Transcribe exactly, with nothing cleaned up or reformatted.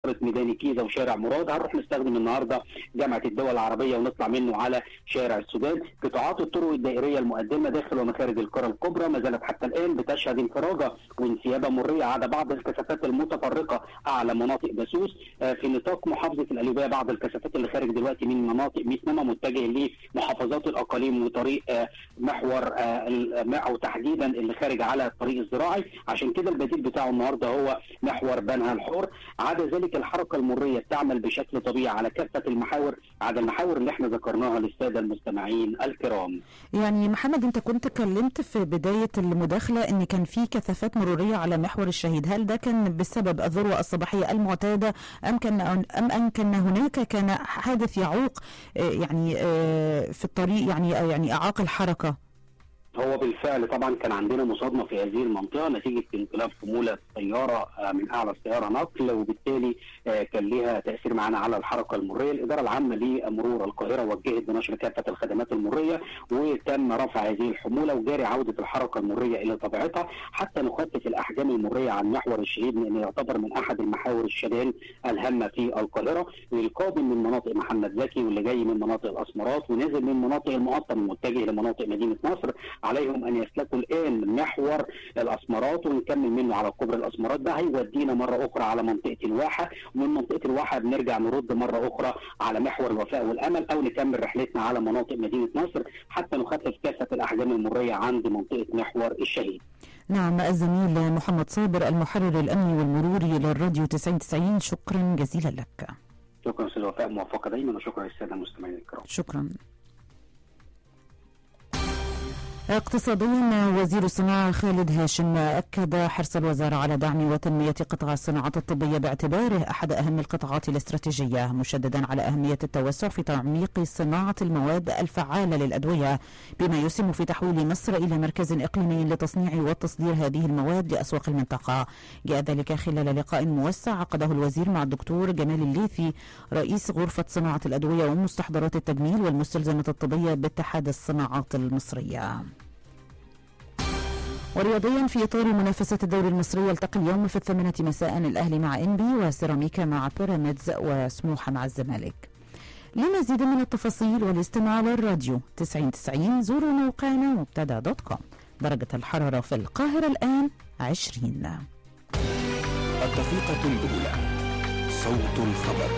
محطة ميدان الجيزة وشارع مراد. هنروح نستخدم النهارده جامعة الدول العربية ونطلع منه على شارع السودان. قطاعات الطرق الدائرية المقدمة داخل ومخارج القرى الكبرى ما زالت حتى الآن بتشهد انفراجة وانسيابة مرية عدا بعض الكثافات المتفرقة أعلى مناطق بسوس. في نطاق محافظة القليوبية بعض الكثافات اللي خارج دلوقتي من مناطق ميسنمة متجه لمحافظات الأقاليم وطريق محور أو تحديدا اللي خارج على الطريق الزراعي، عشان كده البديل بتاعه النهارده هو محور بنها الحر. عدا ذلك الحركة المرية بتعمل بشكل طبيعي على كافة المحاور عدا المحاور اللي احنا ذكرناها للسادة المستمعين الكرام. يعني محمد، انت كنت اتكلمت في بداية المداخلة ان كان في كثافات مرورية على محور الشهيد، هل ده كان بسبب الذروة الصباحية المعتادة ام كان ام ان كان هناك كان حادث يعوق يعني في الطريق يعني يعني اعاق الحركة؟ هو بالفعل طبعا كان عندنا مصادمه في هذه المنطقه نتيجه انقلاب حموله سياره من اعلى السياره نقل، وبالتالي كان لها تاثير معنا على الحركه المريه. الاداره العامه لمرور القاهره وجهت بنشر كافه الخدمات المريه وتم رفع هذه الحموله وجاري عوده الحركه المريه الى طبيعتها حتى نخفف الاحجام المريه عن محور الشهيد، لانه يعتبر من احد المحاور الشدان الهامه في القاهره. القادم من مناطق محمد زكي واللي جاي من مناطق الاسمرات ونازل من مناطق المقطم المتجه لمناطق مدينه نصر عليهم ان يسلكوا الان محور الاسمرات ونكمل منه على كوبري الاسمرات. ده هيودينا مره اخرى على منطقه الواحه، ومن منطقه الواحه بنرجع نرد مره اخرى على محور الوفاء والامل او نكمل رحلتنا على مناطق مدينه نصر حتى نخفف كافه الاحجام المريه عند منطقه محور الشهيد. نعم، الزميل محمد صابر المحرر الامني والمروري للراديو تسعين تسعين، شكرا جزيلا لك. شكرا استاذ وفاء، موفقه دايما، وشكرا للساده المستمعين الكرام. شكرا. اقتصاديا، وزير الصناعة خالد هاشم أكد حرص الوزارة على دعم وتنمية قطاع الصناعات الطبية باعتباره أحد أهم القطاعات الاستراتيجية، مشددا على أهمية التوسع في تعميق صناعة المواد الفعالة للأدوية بما يسهم في تحويل مصر إلى مركز إقليمي لتصنيع وتصدير هذه المواد لأسواق المنطقة. جاء ذلك خلال لقاء موسع عقده الوزير مع الدكتور جمال الليثي رئيس غرفة صناعة الأدوية ومستحضرات التجميل والمستلزمات الطبية باتحاد الصناعات المصرية. ورياضيا، في إطار منافسة الدوري المصري، يلتقي اليوم في الثامنة مساء الأهلي مع إنبي وسيراميكا مع بيراميدز وسموحة مع الزمالك. لمزيد من التفاصيل والاستماع على الراديو تسعين تسعين زوروا موقعنا مبتدا دوت كوم. درجة الحرارة في القاهرة الآن عشرين. الدقيقة الأولى، صوت الخبر.